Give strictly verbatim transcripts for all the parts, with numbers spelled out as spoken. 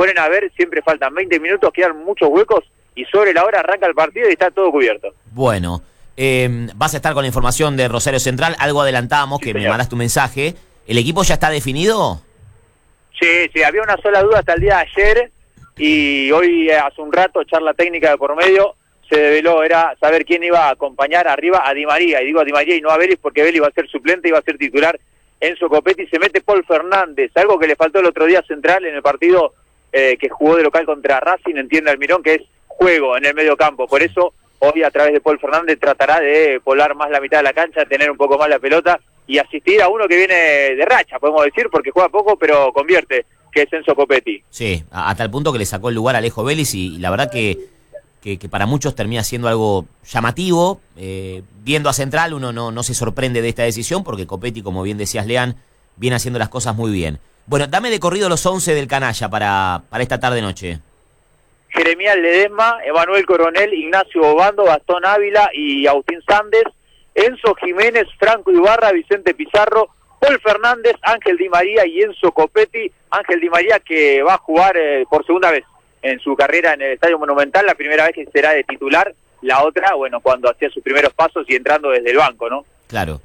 ponen a ver, siempre faltan veinte minutos, quedan muchos huecos y sobre la hora arranca el partido y está todo cubierto. Bueno, eh, vas a estar con la información de Rosario Central, algo adelantábamos, Sí, que señor. me mandaste un mensaje. ¿El equipo ya está definido? Sí, sí, había una sola duda hasta el día de ayer y hoy eh, hace un rato, charla técnica de por medio, se develó, era saber quién iba a acompañar arriba a Di María, y digo a Di María y no a Vélez porque Vélez iba a ser suplente, iba a ser titular. Enzo Copetti, se mete Paul Fernández, algo que le faltó el otro día Central en el partido eh, que jugó de local contra Racing, entiende Almirón, que es juego en el medio campo. Por eso hoy a través de Paul Fernández tratará de poblar más la mitad de la cancha, tener un poco más la pelota y asistir a uno que viene de racha, podemos decir, porque juega poco pero convierte, que es Enzo Copetti. Sí, a, a tal punto que le sacó el lugar a Alejo Vélez y, y la verdad que, que, que para muchos termina siendo algo llamativo. Eh, viendo a Central uno no, no se sorprende de esta decisión porque Copetti, como bien decías, Lean, viene haciendo las cosas muy bien. Bueno, dame de corrido los once del canalla para, para esta tarde-noche. Jeremías Ledesma, Emanuel Coronel, Ignacio Obando, Gastón Ávila y Agustín Sández, Enzo Jiménez, Franco Ibarra, Vicente Pizarro, Paul Fernández, Ángel Di María y Enzo Copetti. Ángel Di María que va a jugar eh, por segunda vez en su carrera en el Estadio Monumental, la primera vez que será de titular, la otra, bueno, cuando hacía sus primeros pasos y entrando desde el banco, ¿no? Claro.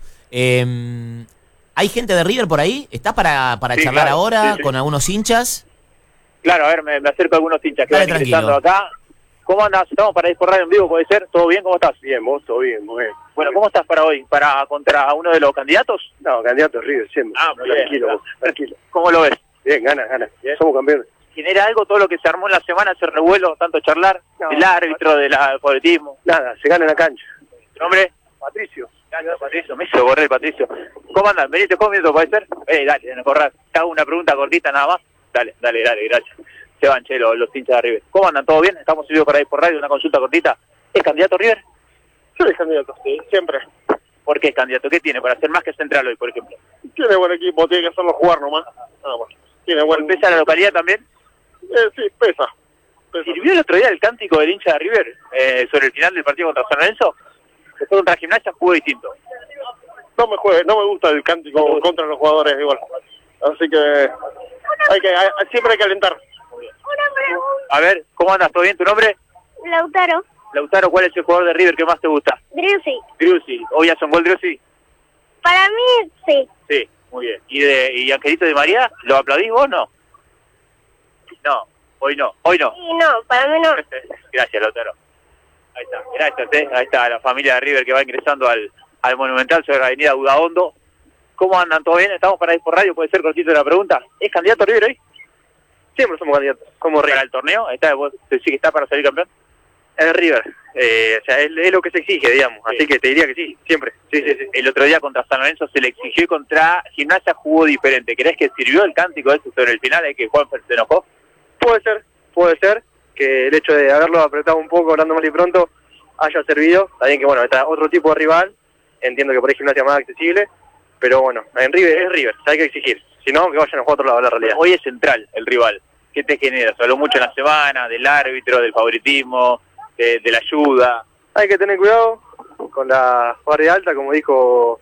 Eh, ¿Hay gente de River por ahí? ¿Estás para, para Sí, charlar claro, ahora sí, sí. con algunos hinchas? Claro, a ver, me, me acerco a algunos hinchas que Dale, van ingresando tranquilo. acá. ¿Cómo andas? Estamos para ir por radio en vivo, ¿puede ser? ¿Todo bien? ¿Cómo estás? Bien, vos, todo bien, muy bien. Bueno, ¿cómo estás para hoy? ¿Para contra uno de los candidatos? No, candidato River, siempre. Ah, muy bien. Tranquilo, vos, tranquilo. ¿Cómo lo ves? Bien, gana, gana. Bien. Somos campeones. ¿Genera algo todo lo que se armó en la semana, ese revuelo, tanto charlar, No. del árbitro, del favoritismo? Nada, se gana en la cancha. ¿Tu nombre? Patricio. Gracias, Patricio. Me hizo correr, Patricio. ¿Cómo andan? ¿Veniste conmigo, puede ser? Eh, dale, en el corral. Te hago una pregunta cortita nada más. Dale, dale, dale, gracias. Se van, che, los, los hinchas de River. ¿Cómo andan? ¿Todo bien? Estamos subidos por ahí por radio, una consulta cortita. ¿Es candidato River? Yo soy candidato, sí, siempre. ¿Por qué es candidato? ¿Qué tiene para hacer más que Central hoy, por ejemplo? Tiene buen equipo, tiene que hacerlo jugar nomás. Nada más. Tiene buen... ¿Pesa la localidad también? Eh, sí, pesa. pesa. ¿Sirvió el otro día el cántico del hincha de River eh, sobre el final del partido contra San Lorenzo? Después contra Gimnasia jugó distinto. No me juegue, no me gusta el cántico No. contra los jugadores igual. Así que, hay que hay, siempre hay que alentar. A ver, ¿cómo andas? ¿Todo bien? ¿Tu nombre? Lautaro, Lautaro, ¿cuál es el jugador de River que más te gusta? Driussi. Driussi. ¿Hoy hace un gol Driussi? Para mí, sí. Sí, muy bien. ¿Y de y Angelito Di María? ¿Lo aplaudís vos o no? No, hoy no, hoy no. Y no, para mí no. Gracias, Lautaro. Ahí está, gracias, eh. Ahí está la familia de River que va ingresando al, al Monumental sobre la avenida Udaondo. ¿Cómo andan? ¿Todo bien? ¿Estamos para ir por radio? ¿Puede ser cortito la pregunta? ¿Es candidato River hoy? Siempre somos candidatos. Como ¿Para River. el torneo? ¿Está, ¿Vos decís que está para salir campeón? Es River. Eh, o sea, es, es lo que se exige, digamos. Sí. Así que te diría que sí, siempre. Sí, sí, sí. El otro día contra San Lorenzo se le exigió y contra Gimnasia jugó diferente. ¿Crees que sirvió el cántico ese sobre el final, eh, que Juanfer se enojó? Puede ser, puede ser que el hecho de haberlo apretado un poco, hablando más y pronto, haya servido. También que, bueno, está otro tipo de rival. Entiendo que por ahí Gimnasia más accesible. Pero bueno, en River es River, hay que exigir. Si no, que vayan a jugar a otro lado, la realidad. Hoy es Central el rival. ¿Qué te genera? Se habló mucho en la semana del árbitro, del favoritismo, de, de la ayuda. Hay que tener cuidado con la guardia alta, como dijo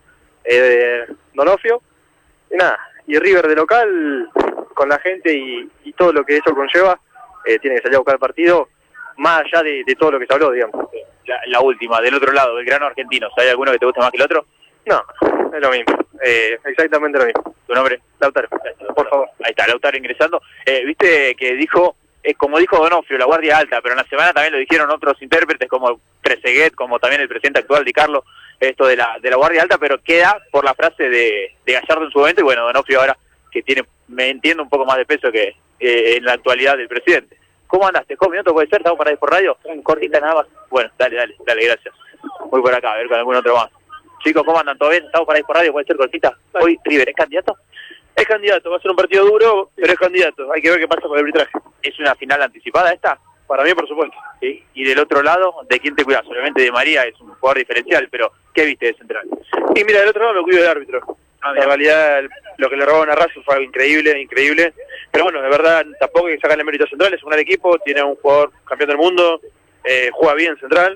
eh, Donofrio. Y nada, y River de local, con la gente y, y todo lo que eso conlleva, eh, tiene que salir a buscar el partido, más allá de, de todo lo que se habló, digamos. La, la última, del otro lado, del grano argentino. ¿Hay alguno que te guste más que el otro? No, es lo mismo, eh, exactamente lo mismo. ¿Tu nombre? Lautaro, por favor. Ahí está, Lautaro ingresando. Eh, Viste que dijo, eh, como dijo Donofrio, la guardia alta, pero en la semana también lo dijeron otros intérpretes como Trezeguet, como también el presidente actual, Di Carlo, esto de la de la guardia alta, pero queda por la frase de, de Gallardo en su momento, y bueno, Donofrio ahora, que tiene, me entiendo, un poco más de peso que eh, en la actualidad del presidente. ¿Cómo andaste? ¿Cómo minutos puede ser? ¿Estamos para ir por radio? Cortita nada más. Bueno, dale, dale, dale, gracias. Voy por acá, a ver con algún otro más. Chicos, ¿cómo andan? ¿Todo bien? ¿Estamos para ir por radio? ¿Puede ser cortita? Hoy, River, ¿es candidato? Es candidato, va a ser un partido duro, pero es candidato. Hay que ver qué pasa con el arbitraje. ¿Es una final anticipada esta? Para mí, por supuesto. ¿Sí? Y del otro lado, ¿de quién te cuidas? Obviamente de María, es un jugador diferencial, pero ¿qué viste de Central? Y mira, del otro lado me cuido del árbitro. Ah, En realidad, el- lo que le robaron a Razo fue algo increíble, increíble. Pero bueno, de verdad, tampoco hay que sacarle mérito a Central, es un gran equipo, tiene un jugador campeón del mundo, eh, juega bien Central.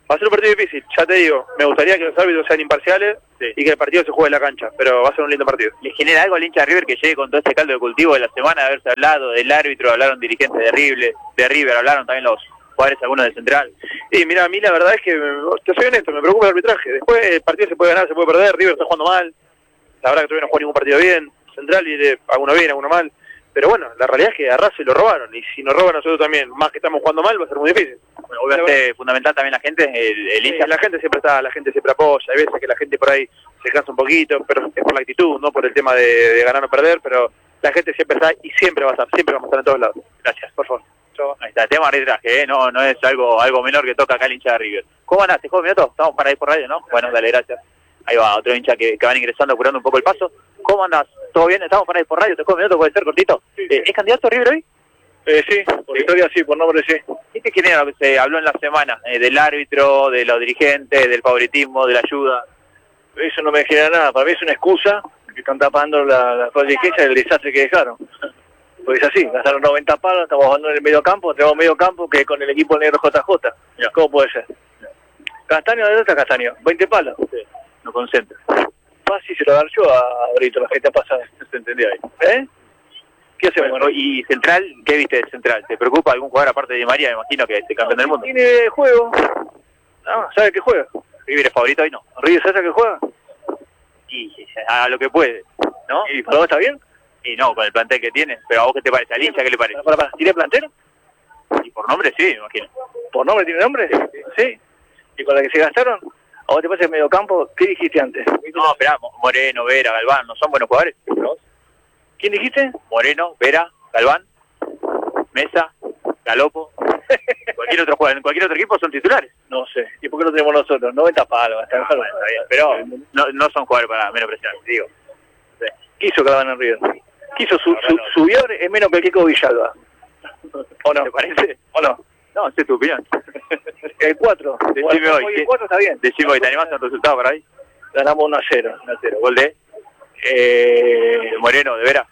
Va a ser un partido difícil, ya te digo. Me gustaría que los árbitros sean imparciales sí. y que el partido se juegue en la cancha, pero va a ser un lindo partido. ¿Le genera algo al hincha de River que llegue con todo este caldo de cultivo de la semana de haberse hablado del árbitro, hablaron dirigentes de River, de River, hablaron también los jugadores algunos de Central? Y mira, a mí la verdad es que, te soy honesto, me preocupa el arbitraje. Después el partido se puede ganar, se puede perder, River está jugando mal. La verdad que todavía no jugó ningún partido bien. Central viene alguno bien, alguno mal. Pero bueno, la realidad es que a Racing lo robaron. Y si nos roban a nosotros también, más que estamos jugando mal, va a ser muy difícil. Bueno, obviamente fundamental también la gente, el, el hincha. Sí, la gente siempre está, la gente siempre apoya. Hay veces que la gente por ahí se cansa un poquito, pero es por la actitud, no por el tema de, de ganar o perder. Pero la gente siempre está y siempre va a estar, siempre vamos a estar en todos lados. Gracias, por favor. Chau. Ahí está, el tema arbitraje, ¿eh? no, no es algo algo menor que toca acá el hincha de River. ¿Cómo andás? ¿Te juego minutos? Estamos para ir por radio, ¿no? Bueno, dale, gracias. Ahí va, otro hincha que, que van ingresando, apurando un poco el paso. ¿Cómo andás? ¿Todo bien? ¿Estamos para ir por radio? ¿Te juego minutos? ¿Puede ser cortito? Sí, sí. Eh, ¿Es candidato River hoy? Eh, sí, por sí. historia sí, por nombre sí. ¿Qué te genera lo que se habló en la semana? Eh, del árbitro, de los dirigentes, del favoritismo, de la ayuda. Eso no me genera nada, para mí es una excusa que están tapando la, la diligencia del desastre que dejaron. Pues es así, gastaron noventa palos, estamos jugando en el medio campo, tenemos medio campo que es con el equipo negro J J. Yeah. ¿Cómo puede ser? Castaño, ¿de dónde está Castaño? veinte palos. Sí, no concentra. Fácil se lo dar yo a Brito la gente pasada. No se entendió ahí. ¿Eh? ¿Qué hacemos? Bueno, ¿y Central? ¿Qué viste de Central? ¿Te preocupa algún jugador aparte de Di María? Me imagino que es el campeón del mundo. Tiene juego. No, ¿sabe qué juega? River es favorito hoy no. ¿River sabe qué juega? Y a lo que puede, ¿no? ¿Y para vos está bien? Y no, con el plantel que tiene. Pero ¿a vos qué te parece? ¿Al hincha qué le parece? Para, para, ¿tiene plantel? Y por nombre sí, me imagino. ¿Por nombre tiene nombre? Sí. ¿Sí? ¿Y con la que se gastaron? ¿A vos te parece el medio campo? ¿Qué dijiste antes? No, esperá, Moreno, Vera, Galván, ¿no son buenos jugadores? ¿No? ¿Quién dijiste? Moreno, Vera, Galván, Mesa, Galopo. Cualquier otro jugador, en cualquier otro equipo son titulares. No sé. ¿Y por qué no tenemos nosotros? noventa palos. Hasta ah, bueno, está bien. Pero no, no son jugadores para menos presión, digo. Sí. Quiso Galván en River. Quiso su, su, su Bior es menos que el Kiko Villalba. ¿O no? ¿Te parece? ¿O no? No, sé tu opinión. El cuatro. Decime hoy. El cuatro está bien. Decime hoy, ¿te animás a un resultado para ahí? Ganamos uno a cero. uno a cero. ¿Gol de? Eh... Moreno, de Vera.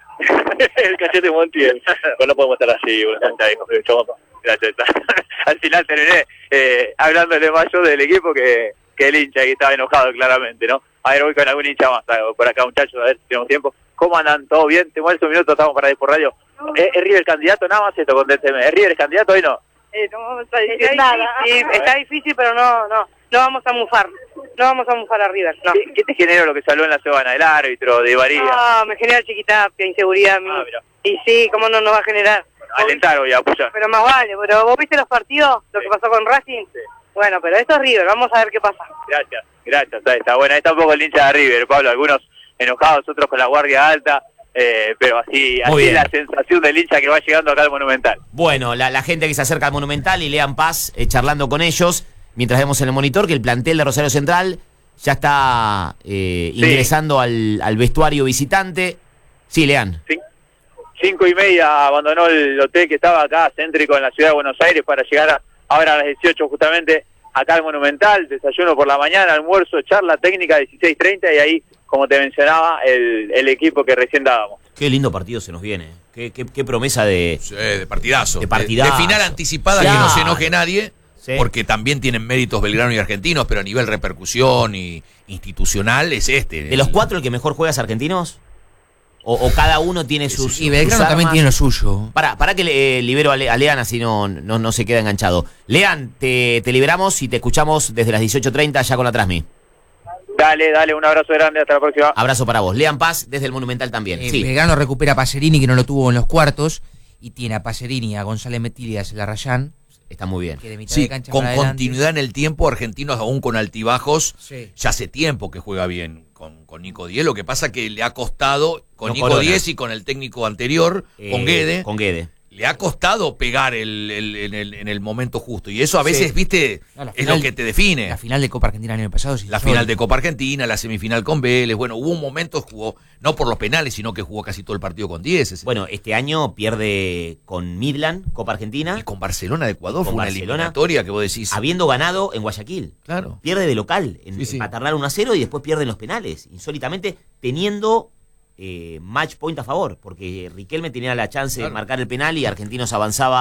El cachete Montiel. Pues no podemos estar así, boludo. Ya dijo, gracias. Al final terminé eh, hablándole más yo del equipo que, que el hincha, que estaba enojado claramente, ¿no? A ver, voy con algún hincha más por acá, muchachos, a ver si tenemos tiempo. ¿Cómo andan? ¿Todo bien? ¿Te mueres un minuto? Estamos para ir por radio. ¿Es, ¿Es River candidato? Nada más esto, contésteme. ¿Es River candidato hoy no? Eh, no vamos a decir está nada. Difícil, está difícil, pero no, no, no vamos a mufar. No vamos a mufar a River, no. ¿Qué, ¿Qué te generó lo que salió en la semana? ¿El árbitro, de María? No, me genera Chiquitapia, inseguridad a mí. Ah, mira. Y sí, ¿cómo no nos va a generar? Alentar hoy, apoyar. Pero más vale, pero ¿vos viste los partidos? Lo sí. que pasó con Racing. Sí. Bueno, pero esto es River, vamos a ver qué pasa. Gracias, gracias. Ahí está bueno, ahí está un poco el hincha de River, Pablo. Algunos enojados, otros con la guardia alta. Eh, pero así, así es la sensación del hincha que va llegando acá al Monumental. Bueno, la, la gente que se acerca al Monumental y Lean Paz eh, charlando con ellos, mientras vemos en el monitor que el plantel de Rosario Central ya está eh, sí. ingresando al, al vestuario visitante. Sí, Lean. Sí. Cinco y media abandonó el hotel que estaba acá, céntrico en la ciudad de Buenos Aires, para llegar a, ahora a las dieciocho justamente acá al Monumental. Desayuno por la mañana, almuerzo, charla técnica dieciséis treinta y ahí, como te mencionaba, el, el equipo que recién dábamos. Qué lindo partido se nos viene. Qué, qué, qué promesa de... Sí, de partidazo. De partidazo. De, de final anticipada, claro. Que no se enoje nadie, sí. Porque también tienen méritos Belgrano y Argentinos, pero a nivel repercusión y institucional es este. ¿De los cuatro el que mejor juega es Argentinos? ¿O, o cada uno tiene sus... Y Belgrano también tiene lo suyo. Para, para que le, eh, libero a, Le, a Lean, así no, no, no se queda enganchado. Lean, te, te liberamos y te escuchamos desde las dieciocho treinta ya con la Transmi. Dale, dale, un abrazo grande, hasta la próxima. Abrazo para vos. Lean Paz desde el Monumental también. Eh, sí. Belgrano recupera a Pacerini, que no lo tuvo en los cuartos, y tiene a Pacerini, a González Metilias, la Rayán. Está muy bien. Que de mitad sí, de cancha con para continuidad en el tiempo, Argentinos aún con altibajos, sí. Ya hace tiempo que juega bien con, con Nico Diez. Lo que pasa que le ha costado con no Nico corona. Diez y con el técnico anterior, eh, con Guede. Con Guede. Le ha costado pegar el, el, el, el, en el momento justo. Y eso a veces, sí. viste, no, es lo que te define. La final de Copa Argentina el año pasado. Sí, la solo. final de Copa Argentina, la semifinal con Vélez. Bueno, hubo un momento, jugó, no por los penales, sino que jugó casi todo el partido con diez. Bueno, este año pierde con Midland, Copa Argentina. Y con Barcelona de Ecuador, fue una Barcelona, eliminatoria que vos decís. Habiendo ganado en Guayaquil. Claro. Pierde de local, en, sí, sí. en Paternal uno a cero y después pierde en los penales. Insólitamente, teniendo... Eh, match point a favor, porque Riquelme tenía la chance claro. de marcar el penal y Argentinos avanzaba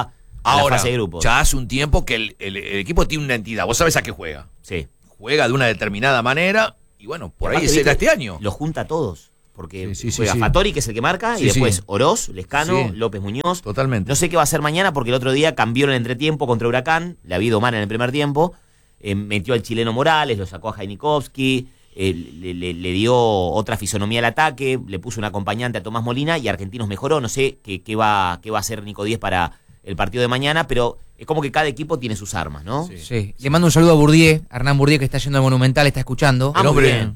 a Ahora, la fase de grupos. ya hace un tiempo que el, el- el equipo tiene una entidad. Vos sabés a qué juega. Sí. Juega de una determinada manera y bueno, por ahí Aparte, será viste, este año. Lo junta a todos. Porque Sí, sí, sí, juega sí. Fattori, que es el que marca, Sí, y después sí. Oroz, Lescano, Sí. López Muñoz. Totalmente. No sé qué va a hacer mañana porque el otro día cambió en el entretiempo contra Huracán, le había ido mal en el primer tiempo, eh, metió al chileno Morales, lo sacó a Jainikowski, eh, le, le- le dio otra fisonomía al ataque, le puso un acompañante a Tomás Molina y Argentinos mejoró. No sé qué, qué, va, qué va a hacer Nico Díez para el partido de mañana, pero es como que cada equipo tiene sus armas, ¿no? Sí. Sí. Le mando un saludo a Bourdier, a Hernán Bourdier, que está yendo al Monumental, está escuchando. Ah, El muy hombre- bien.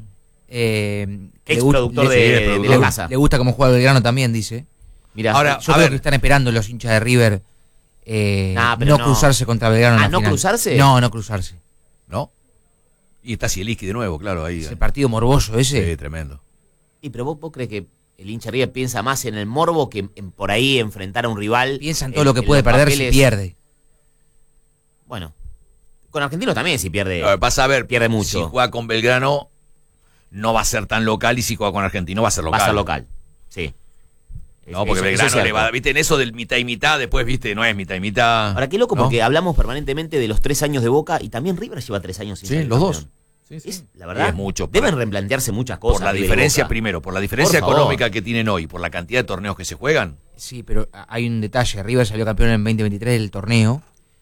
Eh, que Ex le gu- productor le- de, sí, de es productor. la le- casa. Le gusta cómo juega Belgrano también, dice. Mirá, Ahora, Yo a creo ver. que están esperando los hinchas de River eh, Nah, pero no, no. cruzarse contra Belgrano en Ah, la ¿no final. cruzarse? No, no cruzarse. ¿No? Y está Zielinski de nuevo, claro, ahí. Ese partido morboso ese. Sí, tremendo. y pero vos, vos crees que el hincha River piensa más en el morbo que en por ahí enfrentar a un rival. Piensa en eh, todo lo que en puede los perder papeles. si pierde. Bueno, con Argentinos también si pierde. A ver, vas a ver, pierde mucho. si juega con Belgrano, no va a ser tan local, y si juega con Argentino, va a ser local. Va a ser local. Sí. No, Es- porque eso- Belgrano eso es le va, cierto. viste, en eso del mitad y mitad, después, viste, no es mitad y mitad. Ahora, qué loco, ¿no? porque hablamos permanentemente de los tres años de Boca y también River lleva tres años sin Sí, salir los dos. campeón. Sí, sí. Es, la verdad, Y es mucho. deben para- replantearse muchas cosas. por la River y diferencia, Boca. primero, por la diferencia Por favor. económica que tienen hoy, por la cantidad de torneos que se juegan. Sí, pero hay un detalle. River salió campeón en veinte veintitrés del torneo.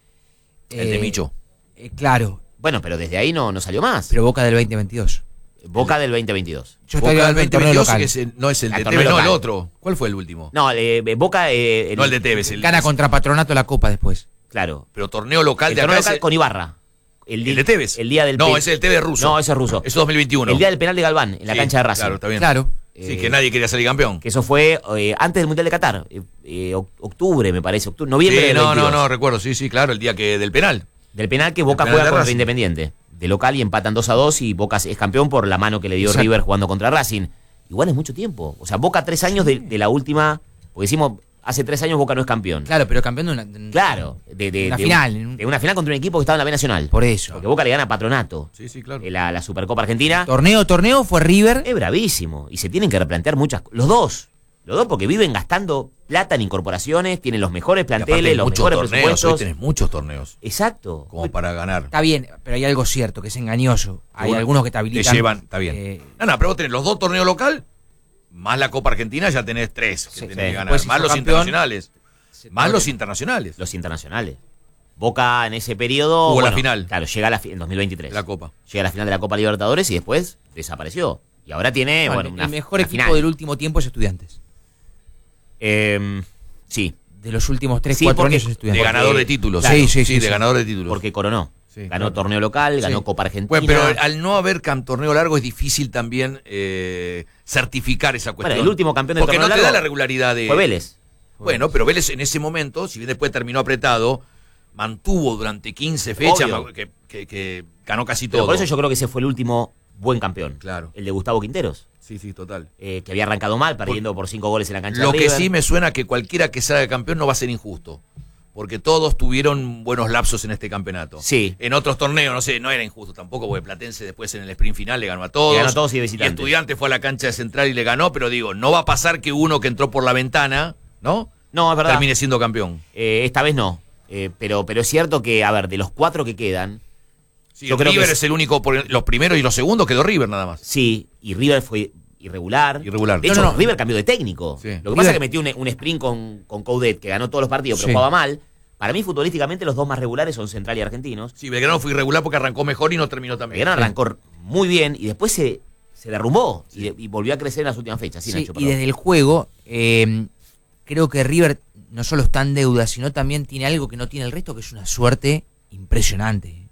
El de Eh, Micho. eh, claro, Bueno, pero desde ahí no, no salió más. pero Boca del veinte veintidós. Boca del veinte veintidós. Yo Boca estoy del hablando del torneo veinte veintidós, local. que es el- no es el Ah, de torneo Tevez, no, el local. otro. ¿Cuál fue el último? No, eh, Boca. eh, No el de Tevez. El, Gana contra Patronato la Copa después. Claro. Pero torneo local El de torneo acá local es el, con Ibarra. el di- de Tevez. El día del No, pe- ese es el Tevez ruso. No, ese es ruso. Eso es dos mil veintiuno. El día del penal de Galván, en la Sí, cancha de Racing. Claro, está bien. Claro. Sí, Eh, que nadie quería salir campeón. Que eso fue eh, antes del Mundial de Qatar. eh, eh, oc- octubre, me parece. Octubre, noviembre Sí, del no, no, veintidós. no, recuerdo. Sí, sí, claro, el día que del penal. Del penal que Boca penal juega de contra Racing. Independiente. De local y empatan dos a dos y Boca es campeón por la mano que le dio Exacto. River jugando contra Racing. Igual es mucho tiempo. O sea, Boca tres años de, de la última. Porque decimos, hace tres años Boca no es campeón. Claro, pero campeón de una. de- Claro, de, de- Una de- final, en un- de una final contra un equipo que estaba en la B Nacional. Por eso. Porque Boca le gana a Patronato. Sí, sí, claro. eh, La, la Supercopa Argentina. Torneo, torneo fue River. Es bravísimo. Y se tienen que replantear muchas cosas. Los dos. Los dos porque viven gastando plata en incorporaciones, tienen los mejores Y aparte planteles, hay los muchos mejores torneos, hoy presupuestos. tenés muchos torneos Exacto. como para ganar. Está bien, pero hay algo cierto, que es engañoso. Hay Bueno, algunos que te Te habilitan. llevan, está bien. eh, No, no, pero vos tenés los dos torneos local, más la Copa Argentina, ya tenés tres que Sí, tenés sí. que ganar. Después, si Más sos los campeón, internacionales. Más los internacionales. Los internacionales. Boca en ese periodo. Jugó la bueno, final. Claro, llega a la fi- en dos mil veintitrés. La Copa. Llega a la final de la Copa Libertadores y después desapareció. Y ahora tiene, bueno, bueno, una, el mejor una equipo final. del último tiempo es Estudiantes. Eh, sí, De los últimos tres, Sí, cuatro porque- años es De Estudiantes. ganador de títulos. Claro. Sí, sí, sí, de sí. ganador de títulos. porque coronó. Sí, ganó claro. torneo local, ganó Sí. Copa Argentina. Bueno, pero al no haber cam- torneo largo es difícil también eh, certificar esa cuestión. Bueno, el último campeón del Porque torneo no te largo da la regularidad de... fue Vélez. Bueno, pero Vélez en ese momento, si bien después terminó apretado, mantuvo durante quince fechas, Obvio. ma- que, que- que ganó casi Pero todo. por eso yo creo que ese fue el último buen campeón. Claro. El de Gustavo Quinteros. Sí, sí, total. eh, que había arrancado mal, perdiendo por cinco goles en la cancha Lo de que River. sí me suena que cualquiera que salga campeón no va a ser injusto. Porque todos tuvieron buenos lapsos en este campeonato. Sí. En otros torneos, no sé, no era injusto tampoco, porque Platense después en el sprint final le ganó a todos. Le ganó a todos y de visitante. Estudiante fue a la cancha de Central y le ganó, pero digo, no va a pasar que uno que entró por la ventana, ¿no? No, es verdad. Termine siendo campeón. Eh, esta vez no. Eh, pero, pero es cierto que, a ver, de los cuatro que quedan, Sí, Yo creo River que es el único, por los primeros y los segundos quedó River nada más. sí, y River fue irregular. Irregular. De No, hecho, no, no. River cambió de técnico. Sí. Lo que River- pasa es que metió un, un sprint con, con Coudet, que ganó todos los partidos, pero Sí. jugaba mal. Para mí, futbolísticamente, los dos más regulares son Central y Argentinos. Sí, Belgrano fue irregular porque arrancó mejor y no terminó también. Belgrano arrancó muy bien y después se, se derrumbó y, y volvió a crecer en las últimas fechas. Sí, Sí, Nacho, y perdón. desde el juego, eh, creo que River no solo está en deuda, sino también tiene algo que no tiene el resto, que es una suerte impresionante.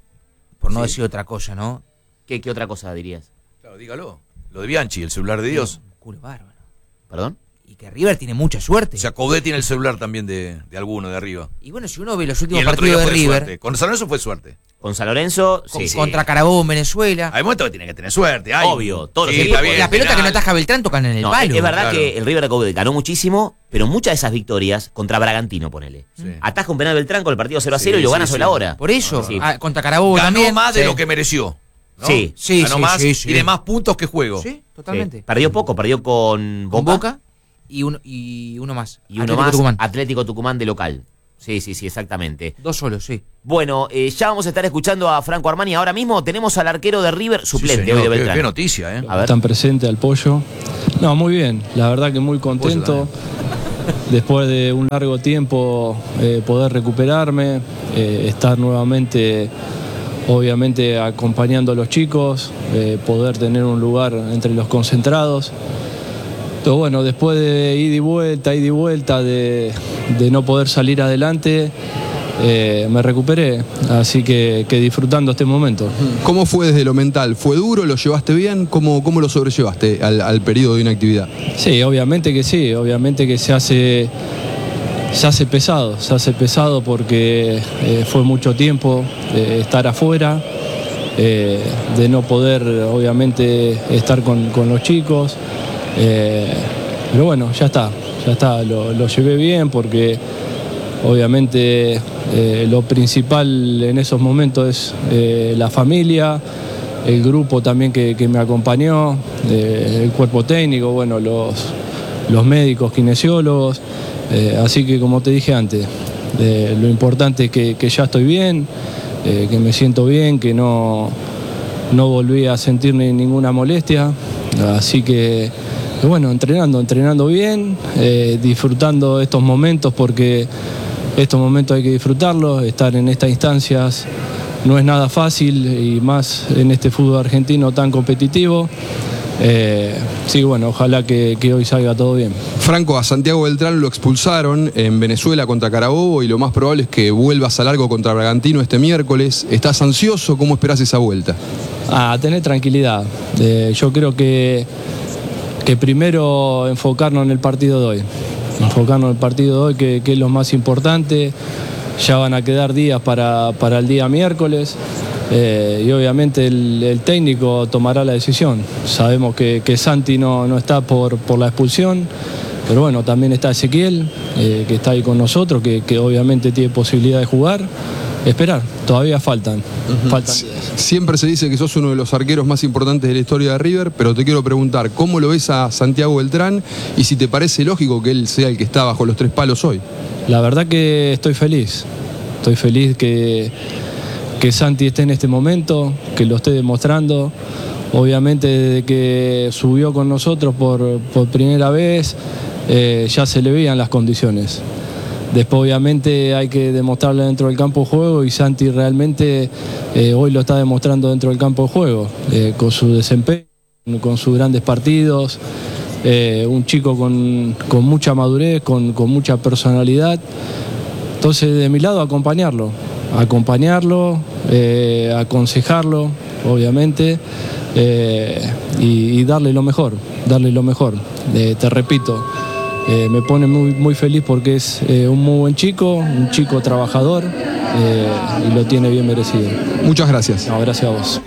Por no Sí. decir otra cosa, ¿no? ¿Qué, qué otra cosa dirías? Claro, dígalo. Lo de Bianchi, el celular de Dios. Un culo bárbaro. ¿Perdón? Y que River tiene mucha suerte. O sea, Coudet tiene el celular también de, de alguno de arriba. y bueno, si uno ve los Y últimos el otro día partidos de fue River, suerte. Con San Lorenzo fue suerte. Con San Lorenzo, con- sí. contra Carabobo en Venezuela, Hay momentos que tiene que tener suerte. Hay. Obvio, todos los Sí, equipos. está bien, la pelota penal. que no ataja Beltrán tocan en el No, palo. es verdad claro. que el River de Coudet ganó muchísimo, pero muchas de esas victorias contra Bragantino, ponele. Sí. Ataja un penal Beltrán con el partido cero a Sí, cero y lo sí, gana sí. sobre la hora. Por eso, Sí. ah, contra Carabobo Ganó también. más de Sí. lo que mereció. ¿no? Sí. Sí, Ganó sí, más, sí, sí. tiene más puntos que juego. Sí, Sí. totalmente. Perdió poco, perdió con Boca, Con Boca y uno, y uno más. y uno Atlético más Tucumán. Atlético Tucumán de local. Sí, sí, sí, exactamente. Dos solos, sí. Bueno, eh, ya vamos a estar escuchando a Franco Armani. Ahora mismo tenemos al arquero de River, suplente Sí, hoy de señor, Beltrán. Qué, qué noticia, ¿eh? A ver. Están presentes al pollo. No, muy bien. La verdad que muy contento. Después de un largo tiempo eh, poder recuperarme, eh, estar nuevamente, obviamente, acompañando a los chicos, eh, poder tener un lugar entre los concentrados. Pero bueno, después de ida y vuelta, ida y vuelta, de, de no poder salir adelante, eh, me recuperé. Así que, que disfrutando este momento. ¿Cómo fue desde lo mental? ¿Fue duro? ¿Lo llevaste bien? ¿Cómo, cómo lo sobrellevaste al, al periodo de inactividad? Sí, obviamente que sí. Obviamente que se hace, se hace pesado. Se hace pesado porque eh, fue mucho tiempo eh, estar afuera, eh, de no poder, obviamente, estar con, con los chicos. Eh, pero bueno, ya está, ya está, lo, lo llevé bien porque obviamente eh, lo principal en esos momentos es eh, la familia, el grupo también que, que me acompañó, eh, el cuerpo técnico, bueno, los, los médicos, kinesiólogos, eh, así que como te dije antes, eh, lo importante es que, que ya estoy bien, eh, que me siento bien, que no, no volví a sentir ni ninguna molestia, así que bueno, entrenando, entrenando bien, eh, disfrutando estos momentos porque estos momentos hay que disfrutarlos, estar en estas instancias no es nada fácil y más en este fútbol argentino tan competitivo. Eh, sí, bueno, ojalá que, que hoy salga todo bien. Franco, a Santiago Beltrán lo expulsaron en Venezuela contra Carabobo y lo más probable es que vuelvas a largo contra Bragantino este miércoles. ¿Estás ansioso? ¿Cómo esperás esa vuelta? A tener tranquilidad. Eh, yo creo que que primero enfocarnos en el partido de hoy, enfocarnos en el partido de hoy que, que es lo más importante. Ya van a quedar días para, para el día miércoles eh, y obviamente el, el técnico tomará la decisión. Sabemos que, que Santi no, no está por, por la expulsión, pero bueno, también está Ezequiel, eh, que está ahí con nosotros, que, que obviamente tiene posibilidad de jugar. Esperar, todavía faltan, uh-huh. faltan días. Siempre se dice que sos uno de los arqueros más importantes de la historia de River, pero te quiero preguntar, ¿cómo lo ves a Santiago Beltrán y si te parece lógico que él sea el que está bajo los tres palos hoy? La verdad que estoy feliz, estoy feliz que, que Santi esté en este momento, que lo esté demostrando. Obviamente desde que subió con nosotros por, por primera vez, eh, ya se le veían las condiciones. Después obviamente hay que demostrarlo dentro del campo de juego y Santi realmente eh, hoy lo está demostrando dentro del campo de juego, eh, con su desempeño, con sus grandes partidos, eh, un chico con, con mucha madurez, con, con mucha personalidad. Entonces de mi lado acompañarlo, acompañarlo, eh, aconsejarlo, obviamente, eh, y, y darle lo mejor, darle lo mejor. Eh, te repito, Eh, me pone muy, muy feliz porque es eh, un muy buen chico, un chico trabajador eh, y lo tiene bien merecido. Muchas gracias. No, gracias a vos.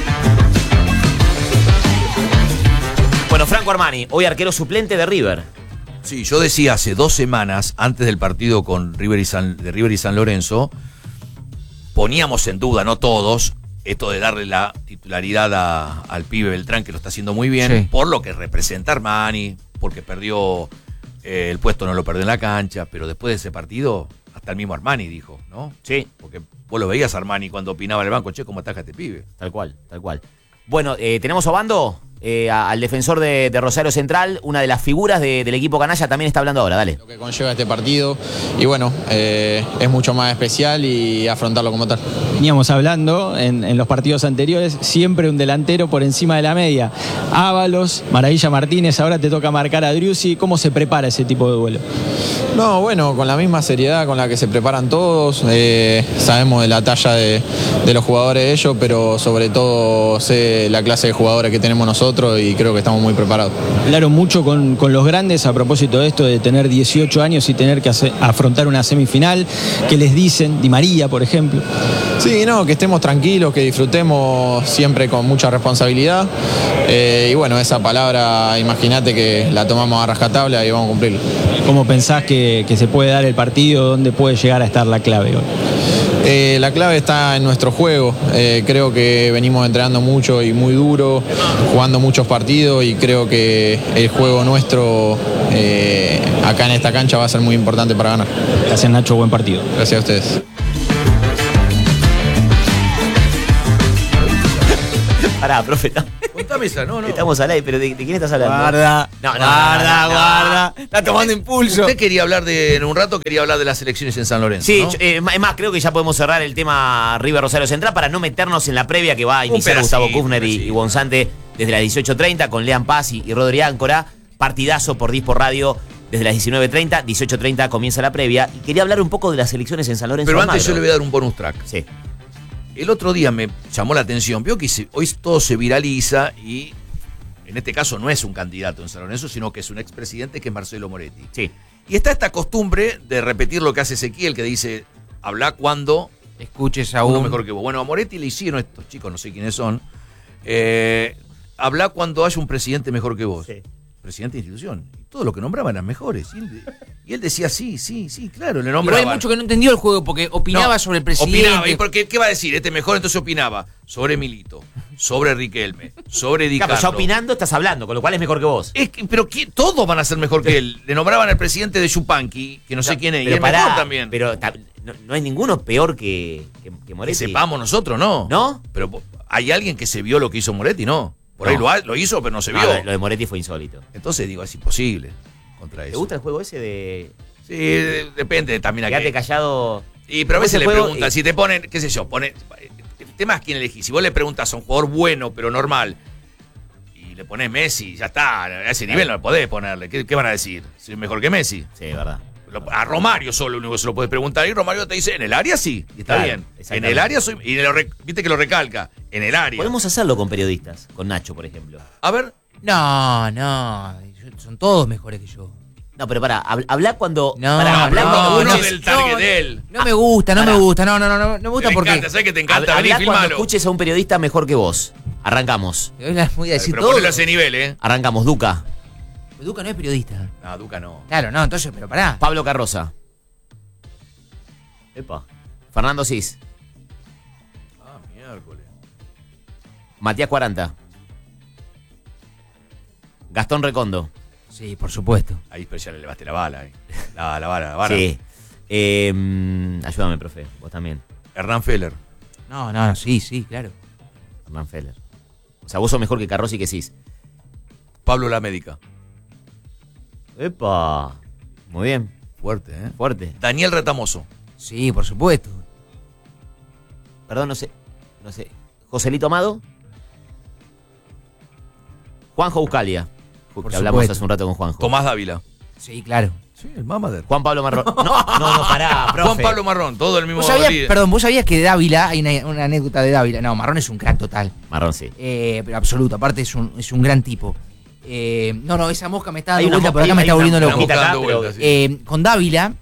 Bueno, Franco Armani, hoy arquero suplente de River. Sí, yo decía hace dos semanas, antes del partido con River y San, de River y San Lorenzo, poníamos en duda, no todos, esto de darle la titularidad a, al pibe Beltrán, que lo está haciendo muy bien, sí, por lo que representa Armani, porque perdió... Eh, el puesto no lo perdió en la cancha, pero después de ese partido, hasta el mismo Armani dijo, ¿no? Sí. Porque vos lo veías a Armani cuando opinaba en el banco, che, ¿cómo ataja este pibe? Tal cual, tal cual. Bueno, eh, tenemos a Obando, eh, al defensor de, de Rosario Central, una de las figuras de, del equipo canalla, también está hablando ahora, dale. Lo que conlleva este partido, y bueno, eh, es mucho más especial y afrontarlo como tal. Veníamos hablando en, en los partidos anteriores, siempre un delantero por encima de la media. Ábalos, Maravilla Martínez, ahora te toca marcar a Driussi. ¿Cómo se prepara ese tipo de duelo? No, bueno, con la misma seriedad con la que se preparan todos, eh, sabemos de la talla de, de los jugadores de ellos, pero sobre todo sé la clase de jugadores que tenemos nosotros y creo que estamos muy preparados. Hablaron mucho con, con los grandes a propósito de esto de tener dieciocho años y tener que hacer, afrontar una semifinal. ¿Qué les dicen? Di María, por ejemplo. Sí, no, que estemos tranquilos, que disfrutemos siempre con mucha responsabilidad. Eh, y bueno, esa palabra, imagínate que la tomamos a rajatabla y vamos a cumplirla. ¿Cómo pensás que que, que se puede dar el partido? ¿Dónde puede llegar a estar la clave hoy? Eh, la clave está en nuestro juego. Eh, creo que venimos entrenando mucho y muy duro, jugando muchos partidos y creo que el juego nuestro eh, acá en esta cancha va a ser muy importante para ganar. Gracias, Nacho, buen partido. Gracias a ustedes. Pará, profe. Contame esa, no, no. Estamos al aire, pero ¿de, de quién estás hablando? Guarda, No, no, guarda, no, no, no. guarda. Está tomando impulso. Usted quería hablar de, en un rato quería hablar de las elecciones en San Lorenzo, Sí, ¿no? yo- eh, es más, creo que ya podemos cerrar el tema River Rosario Central para no meternos en la previa que va a iniciar pedacito, Gustavo Kufner y, pedacito. y Bonzante desde las dieciocho treinta con Lean Paz y, y Rodri Áncora. Partidazo por Dispo Radio desde las diecinueve treinta. dieciocho treinta comienza la previa. Y quería hablar un poco de las elecciones en San Lorenzo. Pero antes Almagro. yo le voy a dar un bonus track. Sí. El otro día me llamó la atención, vio que se- hoy todo se viraliza y en este caso no es un candidato en San Lorenzo, sino que es un expresidente que es Marcelo Moretti. Sí. Y está esta costumbre de repetir lo que hace Ezequiel, que dice, habla cuando Escuches a uno un... mejor que vos. Bueno, a Moretti le hicieron estos chicos, no sé quiénes son, eh, habla cuando haya un presidente mejor que vos. Sí. Presidente de institución. Y todo lo que nombraban eran mejores. Y él, y él decía, sí, sí, sí, claro, le Igual nombraban. hay mucho que no entendió el juego porque opinaba No, sobre el presidente. Opinaba, ¿y por qué, qué va a decir? Este mejor, entonces opinaba sobre Milito, sobre Riquelme, sobre Di Claro, Carlo. ya opinando estás hablando, con lo cual es mejor que vos. Es que, pero ¿quién- todos van a ser mejor que él. Le nombraban al presidente de Yupanqui, que no sé quién es, y Pero es pará, mejor también. Pero ta- no, no hay ninguno peor que, que, que que Moretti. sepamos nosotros, ¿no? ¿No? Pero ¿hay alguien que se vio lo que hizo Moretti? No. Por ahí No. lo, ha- lo hizo, pero no se No, vio. lo, lo de Moretti fue insólito. Entonces digo, es imposible contra ¿Te eso. gusta el juego ese de Sí, de- depende también a quedarte qué. callado? Y pero a veces Ese le juego, preguntan, eh, si te ponen, qué sé yo, pone, el tema es quién elegís. Si vos le preguntas a un jugador bueno, pero normal, y le pones Messi, ya está, a ese nivel no le podés ponerle. ¿Qué, qué van a decir? ¿Si es mejor que Messi? Sí, es verdad. Lo- A Romario solo único que se lo puedes preguntar y Romario te dice, en el área sí, y está Claro, bien. En exactamente. el área soy, y lo re- viste que lo recalca, en el área. Podemos hacerlo con periodistas, con Nacho, por ejemplo. A ver, No, no. yo- Son todos mejores que yo. No, pero pará, hab- habla cuando. No, pará, no, hablá pero cuando uno escuches- del target no, de él. No me gusta, no Pará. me gusta. No, no, no, no, no me gusta Me porque. encanta, ¿sabes que te encanta? hab- Vení, hablá cuando filmalo. escuches a un periodista mejor que vos. Arrancamos. Hoy las voy a decir Pero todo. ponelo a ese nivel, ¿eh? Arrancamos. Duca, Duca no es periodista. No, Duca no. Claro, no, entonces, pero pará. Pablo Carroza. Epa. Fernando Cis. Ah, miércoles. Matías cuarenta. Gastón Recondo. Sí, por supuesto. Ahí pero ya le elevaste la bala, eh. La, la vara, la vara. Sí. Eh, mm, ayúdame, profe. Vos también. Hernán Feller. No, no, no, sí, sí, claro. Hernán Feller. O sea, vos sos mejor que Carrozzi y que Cis. Pablo La Médica. Epa. Muy bien. Fuerte, ¿eh? Fuerte. Daniel Retamoso. Sí, por supuesto. Perdón, no sé. No sé. Joselito Amado. Juanjo Buscalia. Por que hablamos supuesto. hace un rato con Juanjo. Tomás Dávila. Sí, claro. Sí, el mamader. Juan Pablo Marrón. No, no, no, pará, profe. Juan Pablo Marrón, todo el mismo ¿Vos sabías, líder. perdón, vos sabías que de Dávila, hay una, una anécdota de Dávila. No, Marrón es un crack total. Marrón, sí. Eh, pero absoluto, aparte es un, es un gran tipo. Eh, no, no, esa mosca me está Hay dando una vuelta, pero mosca- acá me hay está una- volviendo una loco. mosca acá, dando pero- vueltas, sí. Eh, con Dávila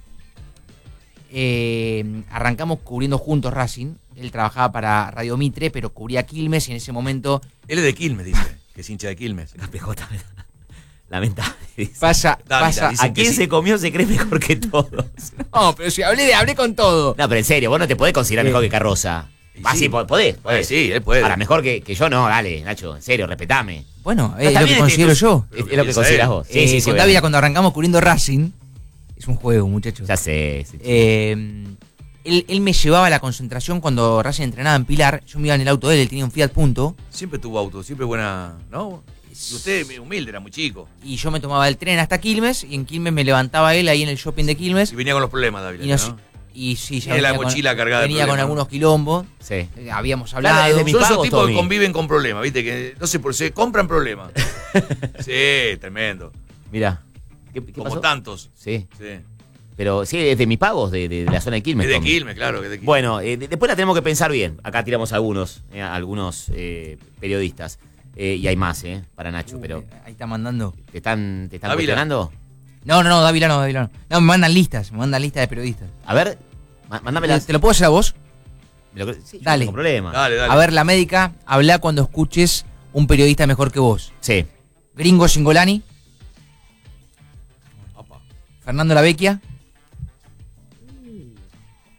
eh, arrancamos cubriendo juntos Racing. Él trabajaba para Radio Mitre, pero cubría Quilmes y en ese momento Él es de Quilmes, dice. Que es hincha de Quilmes. La P J. Lamentable. pasa, Dávila, pasa dice- ¿A quién que sí. se comió se cree mejor que todos? No, pero si hablé de hablé con todo. No, pero en serio, vos no te podés considerar Sí. mejor que Carroza. Y Ah, sí. sí, po- podés, podés. Eh, sí, él puede. Ahora, mejor que, que yo no, dale, Nacho, en serio, respetame. Bueno, Pero es lo también que es- considero yo. Es, es lo que piensa consideras él. vos. Sí, Eh, sí, sí, con obviamente. Dávila cuando arrancamos cubriendo Racing, es un juego, muchachos. Ya sé. sí. Eh, él, él me llevaba a la concentración cuando Racing entrenaba en Pilar. Yo me iba en el auto de él, él tenía un Fiat Punto. Siempre tuvo auto, siempre buena. ¿No? Y usted humilde, era muy chico. Y yo me tomaba el tren hasta Quilmes. Y en Quilmes me levantaba él ahí en el shopping de Quilmes. Y venía con los problemas, David. Y, nos- ¿no? y sí, ya Tiene la venía mochila con, cargada de venía con problemas. algunos quilombos. Sí. Eh, habíamos Claro, hablado. es de mi- Son esos pagos, tipos Tommy. que conviven con problemas, ¿viste? Que no sé por se compran problemas. Sí, tremendo. Mirá. ¿Qué, qué Como pasó? tantos. Sí. Sí. Pero sí, es de mis pagos, de, de- de la zona de Quilmes. Es de Tommy. Quilmes, claro. Que es de Quilmes. Bueno, eh, de- después la tenemos que pensar bien. Acá tiramos algunos, eh, algunos eh, periodistas. Eh, y hay más, ¿eh? Para Nacho, pero Uh, ahí está mandando. ¿te están, te están Dávila. cuestionando? No, no, no, Dávila no, Dávila no. No, me mandan listas, me mandan listas de periodistas. A ver, ma- mándamela. ¿Te lo puedo hacer a vos? Me lo- sí, yo Dale. no tengo problema. Dale, dale. A ver, la médica, habla cuando escuches un periodista mejor que vos. Sí. Gringo Singolani, Opa. Fernando Lavecchia,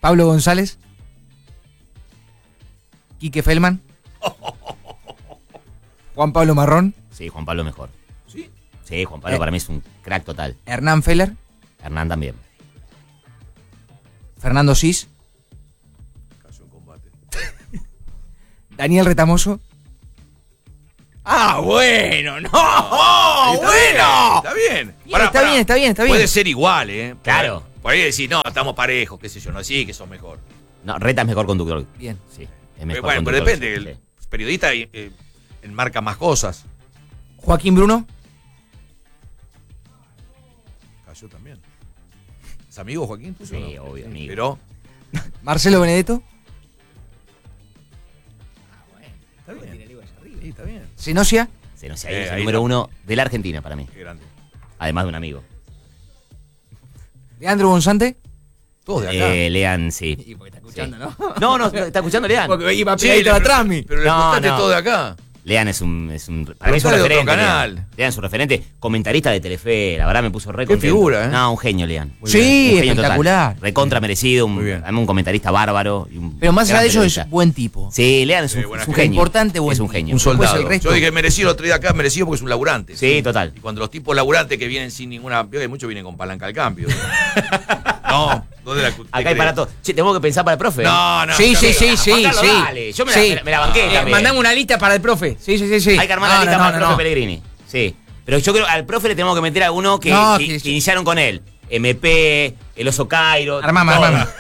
Pablo González. Quique Feldman. Juan Pablo Marrón. Sí, Juan Pablo mejor. ¿Sí? Sí, Juan Pablo Eh. para mí es un crack total. Hernán Feller. Hernán también. Fernando Cis. Cayó en combate. Daniel Retamoso. Ah, bueno, no, Está bueno. bien, está bien. Bien, está bien, está bien, está bien. Puede ser igual, ¿eh? Claro. Por ahí decir, no, estamos parejos, qué sé yo, no, sí, que son mejor. No, Reta es mejor conductor. Bien. Sí, es Pero mejor bueno, pero conductor. depende, el Sí. periodista eh, enmarca más cosas. Joaquín Bruno. Cayó también. ¿Es amigo Joaquín tuyo? Sí, no? obvio, amigo. Pero, Marcelo Benedetto. está bien. Sí, está bien. Zenosia. Se no sé, Eh, ahí es el ahí número está. uno de la Argentina para mí. Qué grande. Además de un amigo. Leandro Gonzante. Todos de acá. Eh, Lean, sí. Y porque está escuchando, Sí. ¿no? No, no, ¿está escuchando Lean? Porque iba Sí, pegadito le- atrás, mi. Pero le No, preguntaste no. todo de acá. Lean es un, es un, para mí es un Preguntale de otro referente. canal. Lean. Lean es un referente, comentarista de Telefe, la verdad me puso re Qué contento. figura, ¿eh? No, un genio, Lean. Muy Sí, Un genio espectacular. total. Recontra merecido, un, Muy bien. además un comentarista bárbaro. Y un Pero más allá gran de eso periodista. es buen tipo. Sí, Lean es un, Sí, buena es un gente. genio. Importante, buen Es un tipo. genio. Un soldado. el resto- Yo dije merecido el otro día acá, merecido porque es un laburante. Sí, total. Y cuando los tipos laburantes que vienen sin ninguna. Veo que muchos vienen con palanca al cambio. No, ¿dónde la te Acá hay crees? para todo. Che, tenemos que pensar para el profe. No, no. Sí, sí, Carlos, sí, no. sí, Juan Carlos, sí. dale. Yo me la- Sí. me la- me la banqué Eh, también. Mandame una lista para el profe. Sí, sí, sí, sí. Hay que armar No, la lista no, para el no, profe no. Pellegrini. Sí. Pero yo creo al profe le tenemos que meter a alguno que, No, que- que- que iniciaron con él. M P, el oso Cairo. Armame, todo. armame.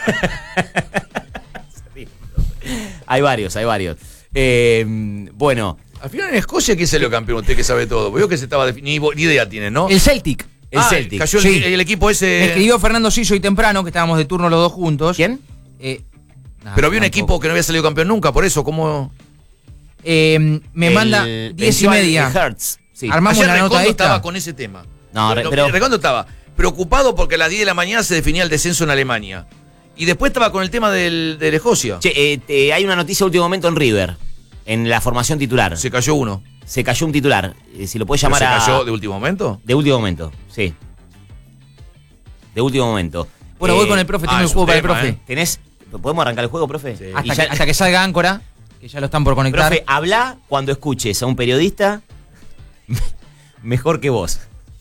Hay varios, hay varios. Eh, bueno, Al final en Escocia, ¿quién salió campeón? Usted que sabe todo. Veo que se estaba definiendo. Ni idea tiene, ¿no? El Celtic. el Ah, Celtic. Cayó el, Sí. el equipo ese. Me escribió Fernando Ciso y temprano, que estábamos de turno los dos juntos. ¿Quién? Eh, nah, Pero había un tampoco. equipo que no había salido campeón nunca, por eso, ¿cómo? Eh, me El- manda diez y venció al media. Hertz. Sí. Armamos Ayer la nota Recondo esta. estaba con ese tema. No, Lo- pero- Recondo estaba preocupado porque a las diez de la mañana se definía el descenso en Alemania. Y después estaba con el tema del, del Escocia. Che, eh, te- hay una noticia de último momento en River, en la formación titular. Se cayó uno. Se cayó un titular. Eh, si lo puedes ¿Pero llamar se a. cayó de último momento? De último momento, sí. De último momento. Bueno, Eh, voy con el profe, ah, tengo el es juego un para el tema, profe. ¿eh? ¿Tenés? ¿Podemos arrancar el juego, profe? Sí. Y Hasta, ya- que, hasta que salga Áncora, que ya lo están por conectar. Profe, habla cuando escuches a un periodista mejor que vos.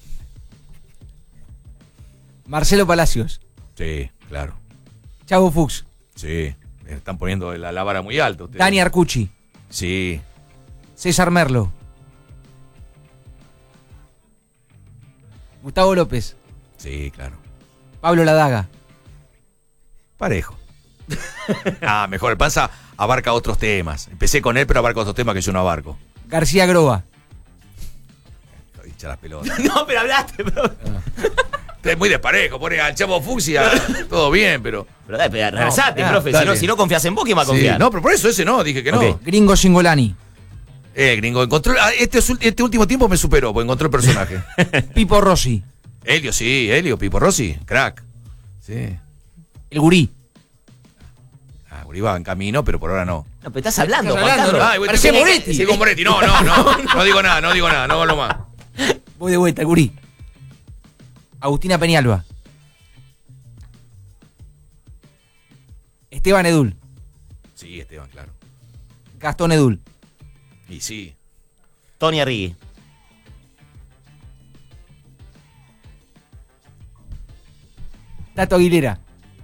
Marcelo Palacios, Sí, claro. Chavo Fuchs, Sí. Están poniendo la, la vara muy alta ustedes. Dani Arcucci, Sí. César Merlo, Gustavo López, Sí, claro. Pablo Ladaga, Parejo. Ah, mejor. El Panza abarca otros temas. Empecé con él, pero abarca otros temas que yo no abarco. García Groba, Hincha las pelotas. No, pero hablaste, profe. Es muy desparejo. Pone al Chavo Fucsia. Todo bien, pero. Pero dale, pero regresate, No, profe. Si dale. no, si no confías en vos, ¿quién va a Sí, confiar? no, pero por eso ese no, dije que no. Ok. Gringo Singolani, Eh, gringo, encontró. ah, Este, este último tiempo me superó, porque encontró el personaje. Pipo Rossi, Helio, sí, Helio, Pipo Rossi, crack. Sí. el Gurí. Ah, Uribe va en camino, pero por ahora no. No, pero estás hablando, Estás Juan hablando, Carlos. Ah, igual Parecía estoy- Moretti. estoy con Moretti. No, no, no. No digo nada, no digo nada, no hablo más. Voy de vuelta, el Gurí. Agustina Peñalba. Esteban Edul, Sí, Esteban, claro. Gastón Edul, Y sí. Tony Arrigui. Tato Aguilera,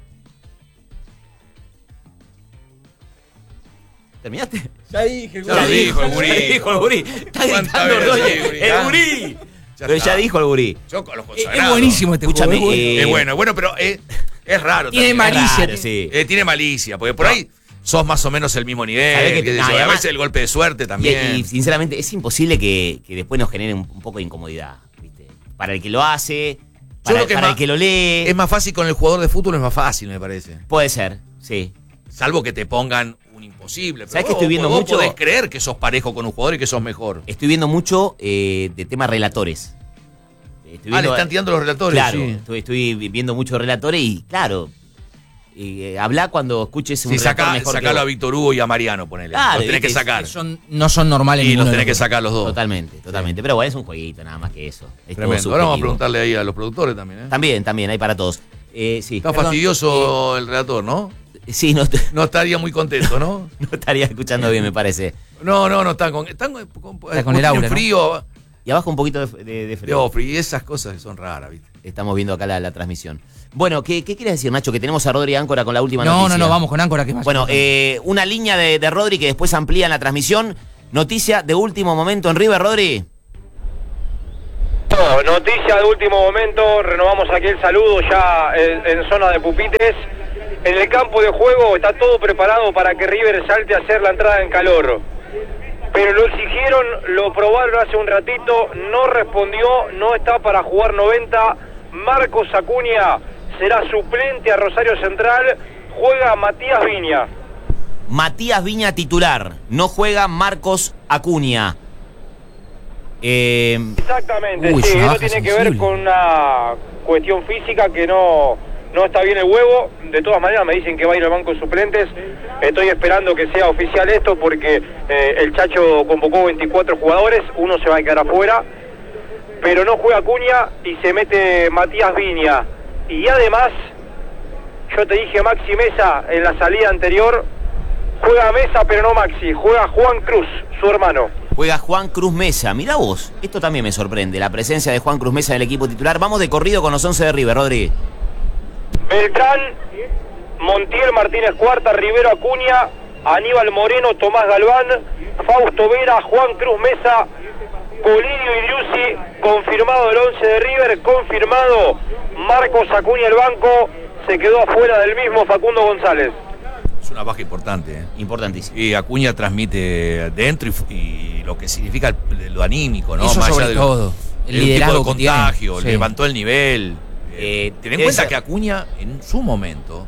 ¿Terminaste? ya dije, Ya lo dijo el gurí. Ya dijo el gurí. Está ¿Cuántas gritando veces Roger, el gurí? el Ah. gurí. Ya Pero está. ya dijo el gurí. Yo con los Es, consagrados. es buenísimo este Escúchame, juego. es bueno. eh, Es bueno, es bueno, pero es, es raro. Tiene también. malicia. Claro, sí. Eh, tiene malicia, porque por ahí sos más o menos el mismo Sabés nivel. que- qué sé no, yo, y a además- veces el golpe de suerte Y, también. y, sinceramente es imposible que, que después nos genere un, un poco de incomodidad. ¿Viste? Para el que lo hace, para, creo que es para más- el que lo lee. Es más fácil con el jugador de fútbol, es más fácil, me parece. Puede ser, sí. Salvo que te pongan un imposible. Pero ¿Sabés que vos- estoy viendo vos mucho? podés creer que sos parejo con un jugador y que sos mejor. Estoy viendo mucho eh, de temas relatores. Estoy Ah, le viendo- están tirando los relatores. Claro, sí. estoy, estoy viendo muchos relatores y claro, eh, habla cuando escuches un Sí, relator saca, mejor que sacalo a vos. Víctor Hugo y a Mariano, ponele. Claro, los tenés que viste, sacar. Son, no son normales. Y los ninguno de tenés que los sacar los dos. Totalmente, totalmente. Pero bueno, es un jueguito nada más que eso. Es todo Tremendo. Ahora vamos a subjetivo. preguntarle ahí a los productores también. ¿eh? También, también, hay para todos. Eh, sí. Está Perdón, fastidioso el relator, ¿no? Sí, no, no estaría muy contento, ¿no? No estaría escuchando bien, me parece. No, no, no están con. Están con, con, Está con el aura, frío. ¿No? Y abajo un poquito de, de, de frío. De frío. Y esas cosas son raras, ¿viste? Estamos viendo acá la, la transmisión. Bueno, ¿qué, ¿qué quieres decir, Nacho? Que tenemos a Rodri Áncora con la última no, noticia. No, no, no, vamos con Áncora, que es más Bueno, importante. eh, una línea de, de Rodri que después amplía en la transmisión. Noticia de último momento en River, Rodri. No, noticia de último momento, renovamos aquí el saludo ya en, en zona de pupitres. En el campo de juego está todo preparado para que River salte a hacer la entrada en calor. Pero lo exigieron, lo probaron hace un ratito, no respondió, no está para jugar noventa. Marcos Acuña será suplente a Rosario Central, juega Matías Viña. Matías Viña titular, no juega Marcos Acuña. Eh... Exactamente, Uy, sí, eso eso tiene que ver con una cuestión física que no, no está bien el huevo. De todas maneras me dicen que va a ir al banco de suplentes. Estoy esperando que sea oficial esto porque eh, el Chacho convocó veinticuatro jugadores, uno se va a quedar afuera, pero no juega Acuña y se mete Matías Viña. Y además, yo te dije Maxi Mesa en la salida anterior, juega Mesa pero no Maxi, juega Juan Cruz, su hermano. Juega Juan Cruz Mesa. Mirá vos, esto también me sorprende, la presencia de Juan Cruz Mesa en el equipo titular. Vamos de corrido con los once de River, Rodri. Beltrán, Montiel, Martínez Cuarta, Rivero Acuña, Aníbal Moreno, Tomás Galván, Fausto Vera, Juan Cruz Mesa, Colidio y Driussi. Confirmado el once de River, confirmado Marcos Acuña el banco, se quedó afuera del mismo Facundo González. Es una baja importante, ¿eh? Importantísimo. Y Acuña transmite dentro y, y lo que significa lo anímico, ¿no? Eso Más sobre allá de todo. Lo, El el liderazgo tipo de que tiene. contagio, Sí. levantó el nivel. Eh, ten en cuenta esa... que Acuña, en su momento,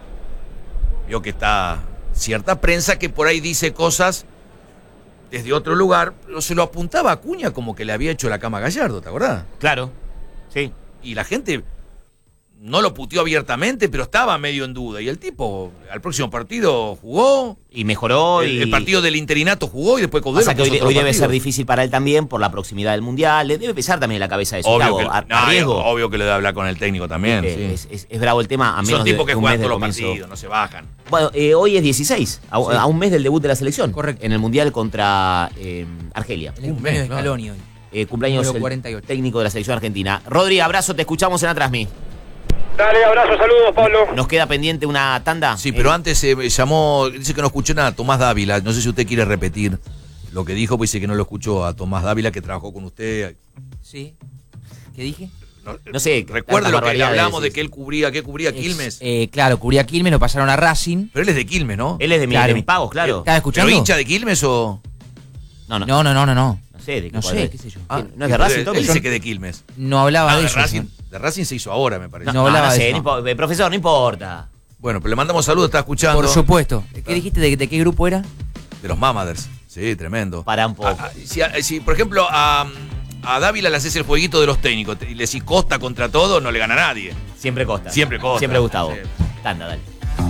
vio que está cierta prensa que por ahí dice cosas desde otro lugar, pero se lo apuntaba a Acuña como que le había hecho la cama a Gallardo, ¿te acordás? Claro, sí. Y la gente no lo puteó abiertamente, pero estaba medio en duda. Y el tipo al próximo partido jugó. Y mejoró. El, y... el partido del interinato jugó y después Caudero. Pasa que hoy, hoy debe ser difícil para él también por la proximidad del Mundial. Le debe pesar también en la cabeza eso. Obvio, Gustavo, que, a, no, a riesgo. obvio que le debe hablar con el técnico también. Eh, Sí. Es, es, es bravo el tema a menos Son de, tipos que de un juegan mes todos del los comienzo. partidos, no se bajan. Bueno, eh, hoy es dieciséis, a, Sí. a un mes del debut de la selección. Correcto. En el Mundial contra eh, Argelia. El cumpleaños de Scaloni hoy. Eh, cumpleaños Número el cuarenta y ocho. técnico de la selección argentina. Rodri, abrazo, te escuchamos en la Transmi. Dale, abrazo, saludos, Pablo. ¿Nos queda pendiente una tanda? Sí, pero antes se eh, llamó, dice que no escuchó nada, Tomás Dávila. No sé si usted quiere repetir lo que dijo, pues dice que no lo escuchó a Tomás Dávila, que trabajó con usted. Sí. ¿Qué dije? No, no sé. Recuerda lo que le hablamos de que él cubría, ¿qué cubría? Quilmes. Eh, claro, cubría Quilmes, lo pasaron a Racing. Pero él es de Quilmes, ¿no? Él es de, mi, Claro. de mis pagos, claro. ¿Estás escuchando? ¿Pero hincha de Quilmes o...? No, no. No, no, no, no. No, No sé, de qué no cuál sé, es. qué sé yo. Ah, ¿No es de Racing, él Tommy? dice que de Quilmes. No hablaba Ah, de de eso. Racing, ¿no? de Racing se hizo ahora, me parece. No hablaba no de sé, eso. no impo- eh, profesor, no importa. Bueno, pero le mandamos saludos, está escuchando. Por supuesto. ¿Qué dijiste? ¿De, de qué grupo era? De los Mamaders. Sí, tremendo. Para un poco. Ah, ah, si, ah, si, por ejemplo, a, a Dávila le haces el jueguito de los técnicos y le decís Costa contra todo, no le gana a nadie. Siempre Costa. Siempre Costa. Siempre Gustavo. Sí. Tanda, dale.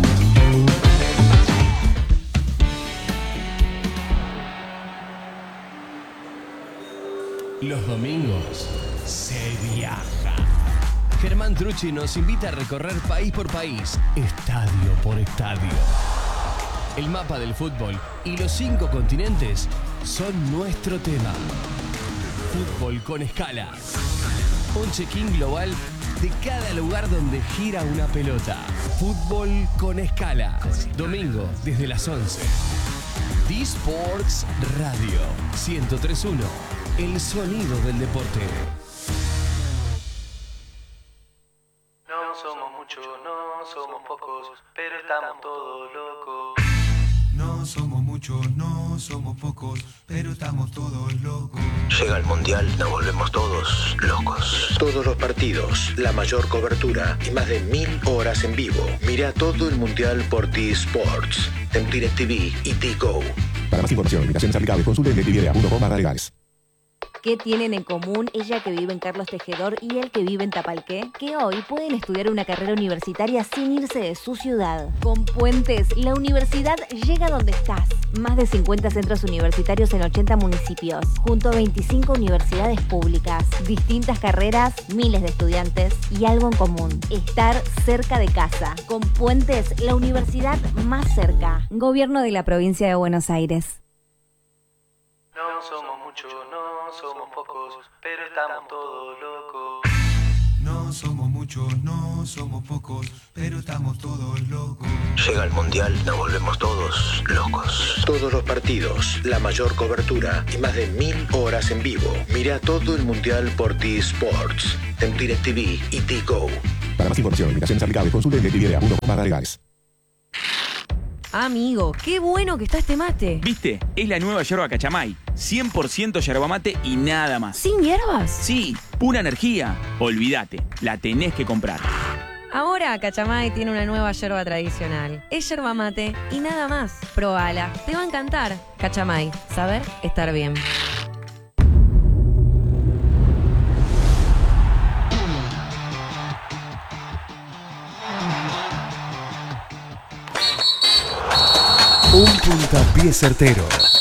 Los domingos se viaja. Germán Trucci nos invita a recorrer país por país, estadio por estadio. El mapa del fútbol y los cinco continentes son nuestro tema. Fútbol con escala. Un check-in global de cada lugar donde gira una pelota. Fútbol con escala. Domingo desde las once. D-Sports Radio ciento tres punto uno. El sonido del deporte. No somos muchos, no somos pocos, pero estamos todos locos. No somos muchos, no somos pocos, pero estamos todos locos. Llega el Mundial, nos volvemos todos locos. Todos los partidos, la mayor cobertura y más de mil horas en vivo. Mira todo el Mundial por T-Sports, en DirecTV y T-Go. Para más información, limitaciones aplicables, consulte en directv punto com barra legales. ¿Qué tienen en común ella que vive en Carlos Tejedor y él que vive en Tapalqué? Que hoy pueden estudiar una carrera universitaria sin irse de su ciudad. Con Puentes, la universidad llega donde estás. Más de cincuenta centros universitarios en ochenta municipios, junto a veinticinco universidades públicas, distintas carreras, miles de estudiantes y algo en común: estar cerca de casa. Con Puentes, la universidad más cerca. Gobierno de la provincia de Buenos Aires. No somos muchos, no somos pocos, pero estamos todos locos. No somos muchos, no somos pocos, pero estamos todos locos. Llega el Mundial, nos volvemos todos locos. Todos los partidos, la mayor cobertura y más de mil horas en vivo. Mira todo el Mundial por T-Sports, en DirecTV y T-Go. Para más información, limitaciones aplicables, consulte en DirecTV punto com barra legales. Amigo, qué bueno que está este mate. ¿Viste? Es la nueva yerba Cachamay. cien por ciento yerba mate y nada más. ¿Sin hierbas? Sí, pura energía. Olvídate, la tenés que comprar. Ahora Cachamay tiene una nueva yerba tradicional. Es yerba mate y nada más. Probala, te va a encantar. Cachamay, saber estar bien. Un puntapié certero.